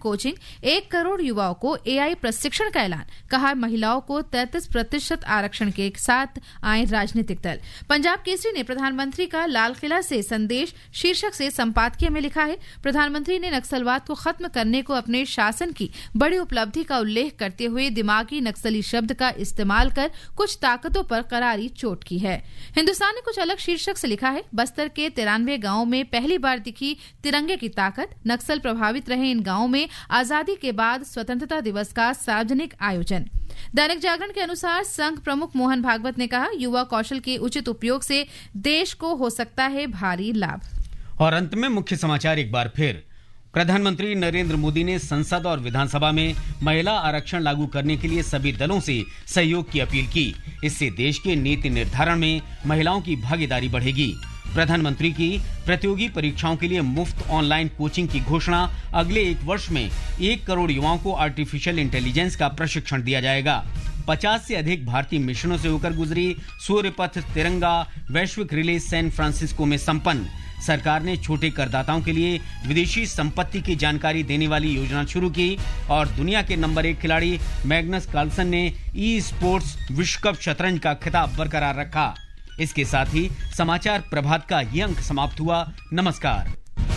Coaching, 1 crore युवाओं को AI प्रशिक्षण का ऐलान, कहा महिलाओं को 33% आरक्षण के साथ आए राजनीतिक दल। पंजाब केसरी ने प्रधानमंत्री का लाल किला से संदेश शीर्षक से संपादकीय में लिखा है, प्रधानमंत्री ने नक्सलवाद को खत्म करने को अपने शासन की बड़ी उपलब्धि का उल्लेख करते हुए दिमागी नक्सली शब्द का इस्तेमाल कर कुछ ताकतों पर करारी चोट की है। हिंदुस्तान ने कुछ अलग शीर्षक से लिखा है, बस्तर के 93 गांवों में पहली बार दिखी तिरंगे की ताकत, नक्सल प्रभावित रहे इन गांवों में आजादी के बाद स्वतंत्रता दिवस का सार्वजनिक आयोजन। दैनिक जागरण के अनुसार संघ प्रमुख मोहन भागवत ने कहा, युवा कौशल के उचित उपयोग से देश को हो सकता है भारी लाभ। और अंत में मुख्य समाचार एक बार फिर। प्रधानमंत्री नरेंद्र मोदी ने संसद और विधानसभा में महिला आरक्षण लागू करने के लिए सभी दलों से सहयोग की अपील की। इससे देश के नीति निर्धारण में महिलाओं की भागीदारी बढ़ेगी। प्रधानमंत्री की प्रतियोगी परीक्षाओं के लिए मुफ्त ऑनलाइन कोचिंग की घोषणा। अगले 1 वर्ष में 1 करोड़ युवाओं को आर्टिफिशियल इंटेलिजेंस का प्रशिक्षण दिया जाएगा। 50 से अधिक भारतीय मिशनों से होकर गुजरी सूर्यपथ तिरंगा वैश्विक रिले सैन फ्रांसिस्को में संपन्न। सरकार ने छोटे करदाताओं के लिए विदेशी संपत्ति की जानकारी देने वाली योजना शुरू की। और दुनिया के नंबर 1 खिलाड़ी मैग्नस कार्लसन ने ई स्पोर्ट्स विश्व कप शतरंज का खिताब बरकरार रखा। इसके साथ ही समाचार प्रभात का ये अंक समाप्त हुआ। नमस्कार।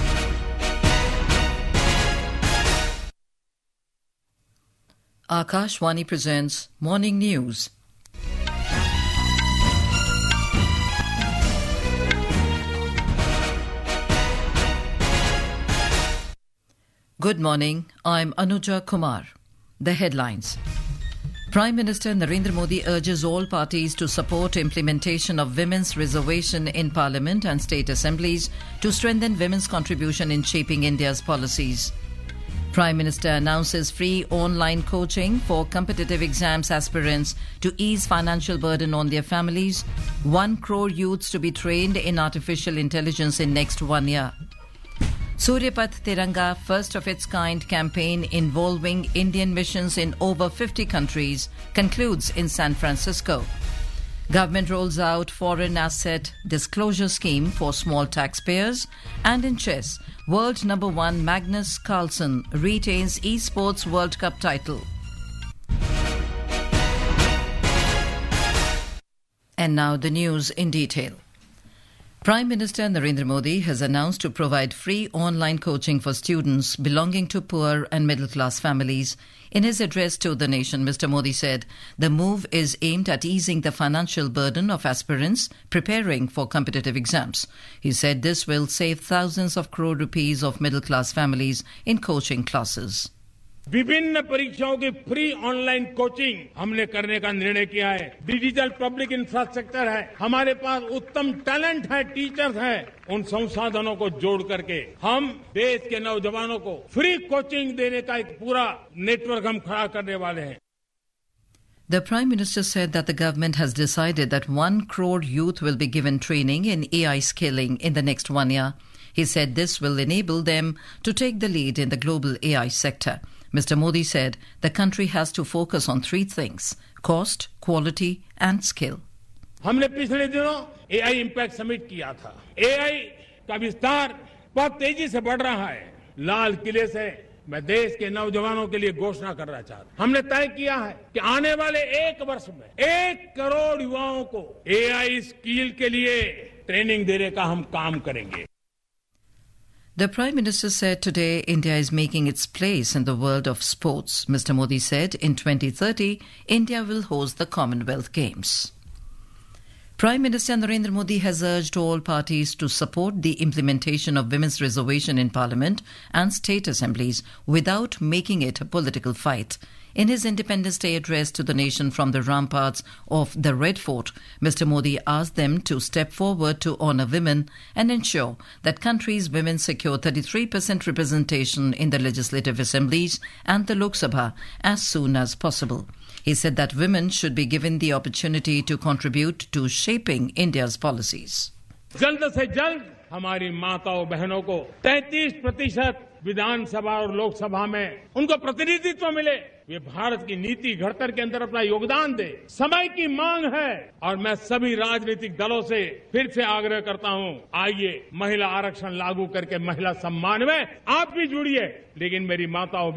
Akashvani presents Morning News. Good morning, I'm Anuja Kumar. The headlines. Prime Minister Narendra Modi urges all parties to support implementation of women's reservation in Parliament and state assemblies to strengthen women's contribution in shaping India's policies. Prime Minister announces free online coaching for competitive exams aspirants to ease financial burden on their families. 1 crore youths to be trained in artificial intelligence in next 1 year. Suryapath Tiranga, first of its kind campaign involving Indian missions in over 50 countries, concludes in San Francisco. Government rolls out foreign asset disclosure scheme for small taxpayers. And in chess, world number 1 Magnus Carlsen retains eSports World Cup title. And now the news in detail. Prime Minister Narendra Modi has announced to provide free online coaching for students belonging to poor and middle-class families. In his address to the nation, Mr. Modi said the move is aimed at easing the financial burden of aspirants preparing for competitive exams. He said this will save thousands of crore rupees of middle-class families in coaching classes. विभिन्न परीक्षाओं की free online coaching हमने करने का निर्णय किया है। Digital public infrastructure है, हमारे पास उत्तम टैलेंट है, टीचर्स हैं। उन संसाधनों को जोड़ करके हम देश के नौजवानों को फ्री कोचिंग देने का एक पूरा नेटवर्क हम खड़ा करने वाले हैं। The Prime Minister said that the government has decided that 1 crore youth will be given training in AI skilling in the next 1 year. He said this will enable them to take the lead in the global AI sector. Mr. Modi said the country has to focus on 3 things: cost, quality and skill. हमने पिछले दिनों AI impact summit किया था। AI का विस्तार बहुत तेजी से बढ़ रहा है। लाल किले से मैं देश के नौजवानों के लिए घोषणा करना चाहता हूं। हमने तय किया है कि आने वाले 1 वर्ष में 1 करोड़ युवाओं को AI स्किल के लिए ट्रेनिंग देने का हम काम करेंगे। The Prime Minister said today India is making its place in the world of sports. Mr. Modi said in 2030, India will host the Commonwealth Games. Prime Minister Narendra Modi has urged all parties to support the implementation of women's reservation in Parliament and state assemblies without making it a political fight. In his Independence Day address to the nation from the ramparts of the Red Fort, Mr. Modi asked them to step forward to honour women and ensure that country's women secure 33% representation in the legislative assemblies and the Lok Sabha as soon as possible. He said that women should be given the opportunity to contribute to shaping India's policies. जल्द से जल्द हमारी माताओं बहनों को 33% विधानसभा और लोकसभा में उनको प्रतिनिधित्व मिले। वे भारत की नीति घड़तर के अंदर अपना योगदान दे। समय की मांग है और मैं सभी राजनीतिक दलों से फिर से आग्रह करता हूं, आइए महिला आरक्षण लागू करके महिला सम्मान में आप भी जुड़िए। लेकिन मेरी माताओं